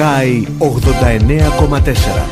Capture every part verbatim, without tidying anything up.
Sky ογδόντα εννέα κόμμα τέσσερα.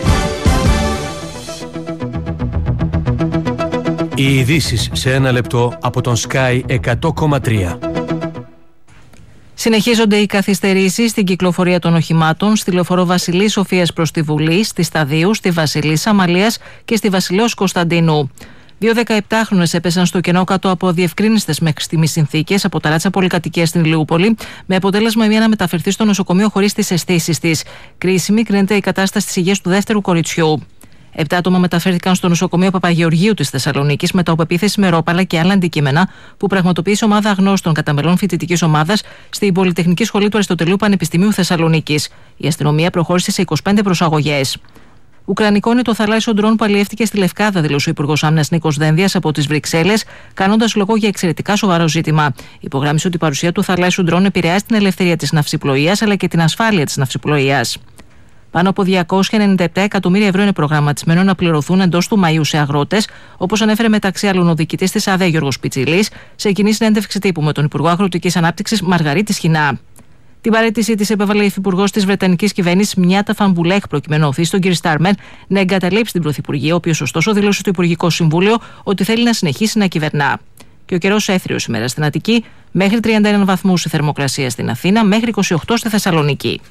Οι ειδήσεις σε ένα λεπτό από τον Sky εκατό κόμμα τρία. Συνεχίζονται οι καθυστερήσεις στην κυκλοφορία των οχημάτων στη λεωφορείο Βασιλής Σοφίας προς τη Βουλή, στη Σταδίου, στη Βασιλής Αμαλίας και στη Βασιλέως Κωνσταντίνου. Δύο δεκαεπτάχρονες έπεσαν στο κενό κάτω από αδιευκρίνιστες μέχρι στιγμής συνθήκες από ταράτσα πολυκατοικία στην Ηλιούπολη, με αποτέλεσμα η μία να μεταφερθεί στο νοσοκομείο χωρίς τις αισθήσεις της. Κρίσιμη κρίνεται η κατάσταση της υγείας του δεύτερου κοριτσιού. Επτά άτομα μεταφέρθηκαν στο νοσοκομείο Παπαγεωργίου της Θεσσαλονίκης μετά από επίθεση με ρόπαλα και άλλα αντικείμενα που πραγματοποίησε ομάδα αγνώστων κατά μελών φοιτητικής ομάδας στην Πολυτεχνική Σχολή του Αριστοτελείου Πανεπιστημίου Θεσσαλονίκης. Η αστυνομία προχώρησε σε είκοσι πέντε προσαγωγές. Ουκρανικό είναι το θαλάσσιο ντρόν που αλλιεύτηκε στη Λευκάδα, δήλωσε ο Υπουργός Άμυνας Νίκος Δένδιας από τις Βρυξέλλες, κάνοντας λόγο για εξαιρετικά σοβαρό ζήτημα. Υπογράμμισε ότι η παρουσία του θαλάσσιου ντρόν επηρεάζει την ελευθερία της ναυσιπλοείας αλλά και την ασφάλεια της ναυσιπλοείας. Πάνω από διακόσια ενενήντα επτά εκατομμύρια ευρώ είναι προγραμματισμένο να πληρωθούν εντός του Μαΐου σε αγρότες, όπως ανέφερε μεταξύ άλλων ο διοικητής της ΑΔΕ Γιώργος Πιτσιλής σε κοινή συνέντευξη τύπου με τον Υπουργό Αγροτικής Ανάπτυξης Μαργαρίτη Σχοινά. Την παραίτησή της επέβαλε η υφυπουργός της Βρετανικής κυβέρνησης Μιάτα Φανμπουλέχ, προκειμένου να οθήσει τον κ. Στάρμερ να εγκαταλείψει την Πρωθυπουργία, ο οποίος ωστόσο δήλωσε στο Υπουργικό Συμβούλιο ότι θέλει να συνεχίσει να κυβερνά. Και ο καιρός έθριος σήμερα στην Αττική, μέχρι τριάντα ένα βαθμούς η θερμοκρασία στην Αθήνα, μέχρι είκοσι οκτώ στη Θεσσαλονίκη.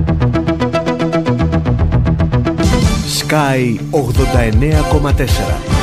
Sky ογδόντα εννέα κόμμα τέσσερα.